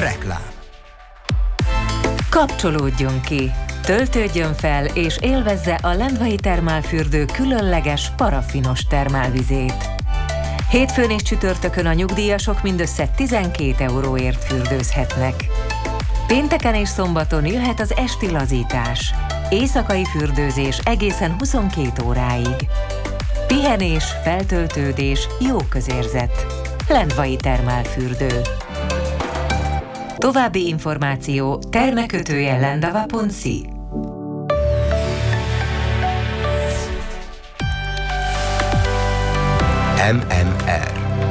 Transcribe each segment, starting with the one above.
Reklám. Kapcsolódjon ki, töltődjön fel és élvezze a Lendvai termálfürdő különleges parafinos termálvizét. Hétfőn és csütörtökön a nyugdíjasok mindössze 12 euróért fürdőzhetnek. Pénteken és szombaton jöhet az esti lazítás. Éjszakai fürdőzés egészen 22 óráig. Pihenés, feltöltődés, jó közérzet. Lendvai termálfürdő. További információ terme-lendava.si. MMR.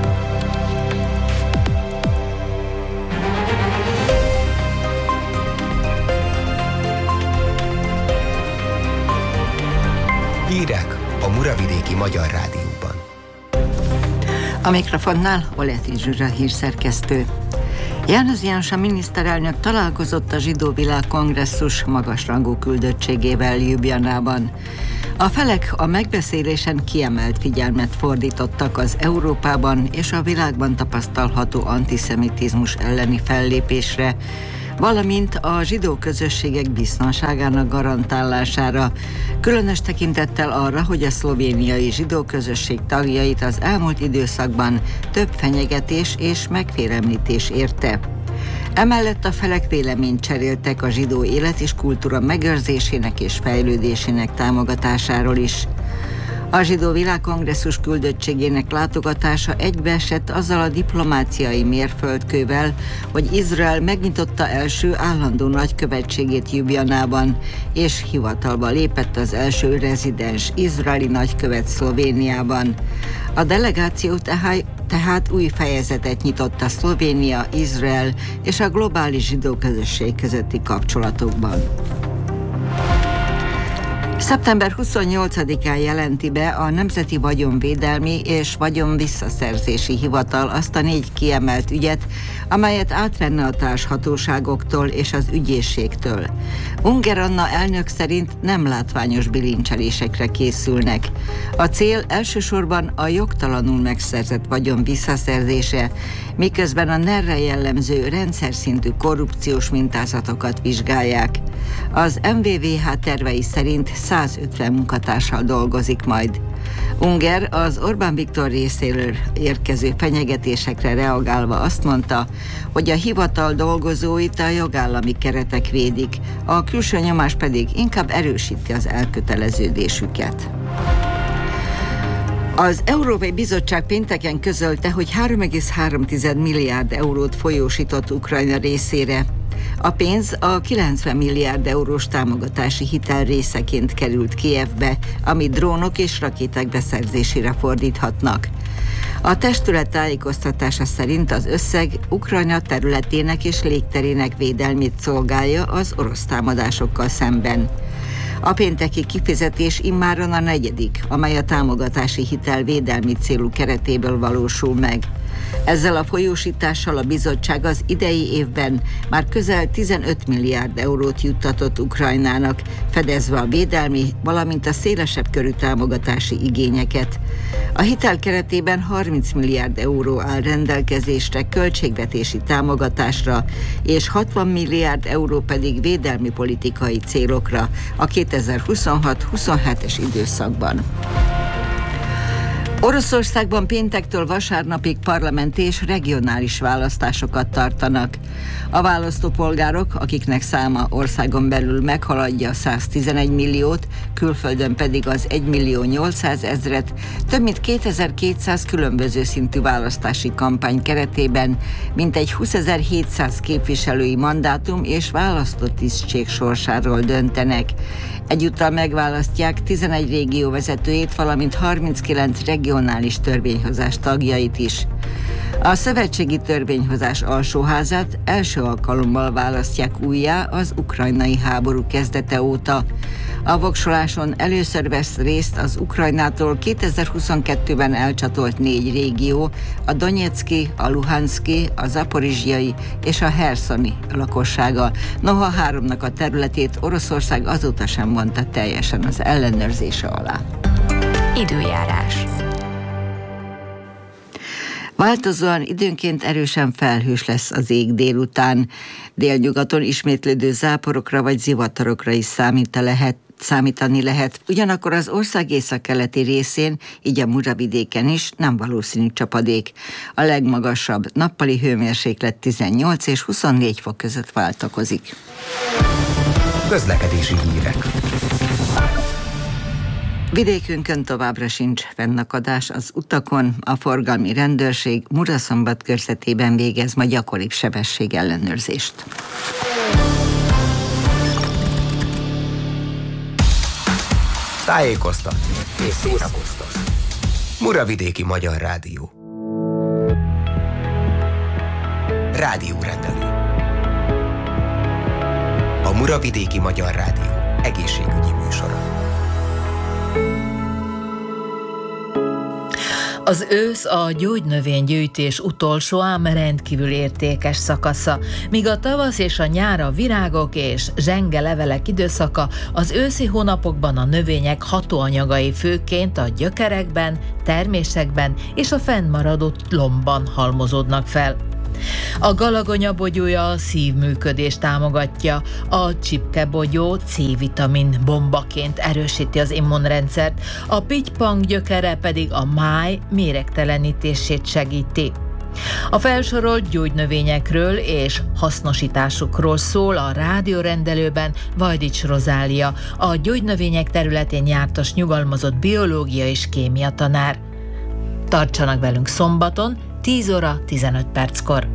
Hírek a Muravidéki Magyar Rádióban. A mikrofonnál Oleti Zsuzsa hírszerkesztő. János János a miniszterelnök találkozott a Zsidó Világkongresszus magasrangú küldöttségével Ljubljanában. A felek a megbeszélésen kiemelt figyelmet fordítottak az Európában és a világban tapasztalható antiszemitizmus elleni fellépésre, valamint a zsidó közösségek biztonságának garantálására, különös tekintettel arra, hogy a szlovéniai zsidó közösség tagjait az elmúlt időszakban több fenyegetés és megfélemlítés érte. Emellett a felek véleményt cseréltek a zsidó élet és kultúra megőrzésének és fejlődésének támogatásáról is. A Zsidó Világkongresszus küldöttségének látogatása egybeesett azzal a diplomáciai mérföldkővel, hogy Izrael megnyitotta első állandó nagykövetségét Ljubljanában, és hivatalba lépett az első rezidens izraeli nagykövet Szlovéniában. A delegáció tehát új fejezetet nyitott a Szlovénia, Izrael és a globális zsidó közösség közötti kapcsolatokban. Szeptember 28-án jelenti be a Nemzeti Vagyonvédelmi és Vagyonvisszaszerzési Hivatal azt a 4 kiemelt ügyet, amelyet átvenne a társhatóságoktól és az ügyészségtől. Unger Anna elnök szerint nem látványos bilincselésekre készülnek. A cél elsősorban a jogtalanul megszerzett vagyon visszaszerzése, miközben a NER-re jellemző rendszer szintű korrupciós mintázatokat vizsgálják. Az MVVH tervei szerint 150 munkatársal dolgozik majd. Unger az Orbán Viktor részéről érkező fenyegetésekre reagálva azt mondta, hogy a hivatal dolgozóit a jogállami keretek védik, a külső nyomás pedig inkább erősíti az elköteleződésüket. Az Európai Bizottság pénteken közölte, hogy 3,3 milliárd eurót folyósított Ukrajna részére. A pénz a 90 milliárd eurós támogatási hitel részeként került Kijevbe, ami drónok és rakéták beszerzésére fordíthatnak. A testület tájékoztatása szerint az összeg Ukrajna területének és légterének védelmét szolgálja az orosz támadásokkal szemben. A pénteki kifizetés immáron a 4., amely a támogatási hitel védelmi célú keretéből valósul meg. Ezzel a folyósítással a bizottság az idei évben már közel 15 milliárd eurót juttatott Ukrajnának, fedezve a védelmi, valamint a szélesebb körű támogatási igényeket. A hitel keretében 30 milliárd euró áll rendelkezésre költségvetési támogatásra, és 60 milliárd euró pedig védelmi politikai célokra a 2026-27-es időszakban. Oroszországban péntektől vasárnapig parlamenti és regionális választásokat tartanak. A választópolgárok, akiknek száma országon belül meghaladja 111 milliót, külföldön pedig az 1.800.000-et, több mint 2200 különböző szintű választási kampány keretében mintegy 20.700 képviselői mandátum és választott tisztség sorsáról döntenek. Egyúttal megválasztják 11 régió vezetőjét, valamint 39 regionális törvényhozás tagjait is. A szövetségi törvényhozás alsóházát első alkalommal választják újjá az ukrajnai háború kezdete óta. A voksoláson először vesz részt az Ukrajnától 2022-ben elcsatolt 4 régió, a Donyecky, a Luhanszki, a Zaporizsjai és a Herszoni lakossága. Noha 3-nak a területét Oroszország azóta sem vonta teljesen az ellenőrzése alá. Időjárás. Változóan időnként erősen felhős lesz az ég délután. Délnyugaton ismétlődő záporokra vagy zivatarokra is számítani lehet. Ugyanakkor az ország északkeleti részén, így a Muravidéken is nem valószínű csapadék. A legmagasabb nappali hőmérséklet 18 és 24 fok között váltakozik. Közlekedési hírek. Vidékünkön továbbra sincs fennakadás az utakon, a forgalmi rendőrség Muraszombat körzetében végez ma gyakoribb sebességellenőrzést. Tájékoztat és szórakoztat. Muravidéki Magyar Rádió. Rádiórendelő. A Muravidéki Magyar Rádió egészségügyi műsora. Az ősz a gyógynövénygyűjtés utolsó, ám rendkívül értékes szakasza. Míg a tavasz és a nyár a virágok és zsenge levelek időszaka, az őszi hónapokban a növények hatóanyagai főként a gyökerekben, termésekben és a fennmaradott lombban halmozódnak fel. A galagonya bogyója a szívműködést támogatja, a csipkebogyó C-vitamin bombaként erősíti az immunrendszert, a pitypang gyökere pedig a máj méregtelenítését segíti. A felsorolt gyógynövényekről és hasznosításukról szól a rádiórendelőben Vajdics Rozália, a gyógynövények területén jártas nyugalmazott biológia és kémia tanár. Tartsanak velünk szombaton, 10 óra 15 perckor.